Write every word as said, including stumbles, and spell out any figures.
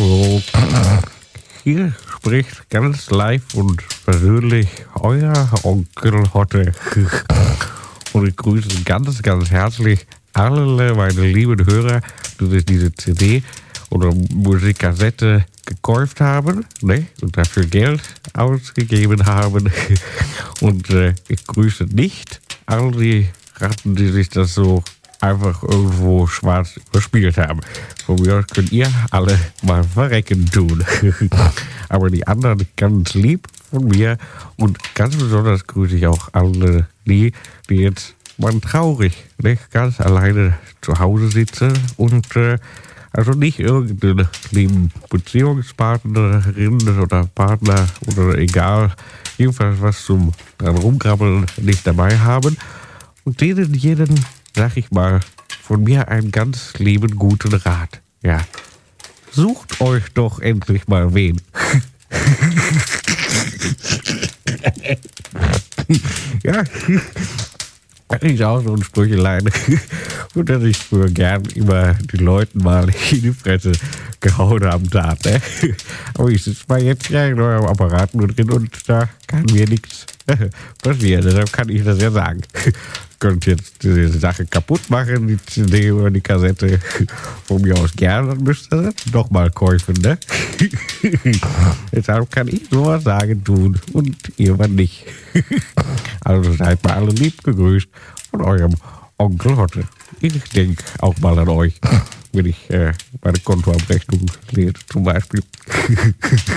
Hallo. Hier spricht ganz live und persönlich euer Onkel Hotte. Und ich grüße ganz, ganz herzlich alle meine lieben Hörer, die sich diese C D oder Musikkassette gekauft haben, ne? Und dafür Geld ausgegeben haben. Und äh, ich grüße nicht all die Ratten, die sich das so einfach irgendwo schwarz überspielt haben. Von mir aus könnt ihr alle mal verrecken tun. Aber die anderen ganz lieb von mir. Und ganz besonders grüße ich auch alle die, die jetzt mal traurig, nicht ganz alleine zu Hause sitzen und äh, also nicht irgendeinen lieben Beziehungspartnerin oder Partner oder egal, jedenfalls was zum dran rumkrabbeln nicht dabei haben. Und denen jeden, sag ich mal, von mir einen ganz lieben guten Rat. Ja, sucht euch doch endlich mal wen. Ja, das ist auch so ein Sprüchelein. Und dass ich früher gern immer die Leuten mal in die Fresse gehauen haben tat. Ne? Aber ich sitze mal jetzt ja in eurem Apparat nur drin und da kann mir nichts passieren. Deshalb kann ich das ja sagen. Könnt jetzt diese Sache kaputt machen, die C D oder die Kassette. Von mir aus gerne, dann müsst ihr das nochmal kaufen, ne? Deshalb kann ich sowas sagen tun und irgendwann nicht. Also seid mal alle lieb gegrüßt von eurem Onkel Hotte. Ich denke auch mal an euch, wenn ich äh, meine Kontoabrechnung sehe, zum Beispiel.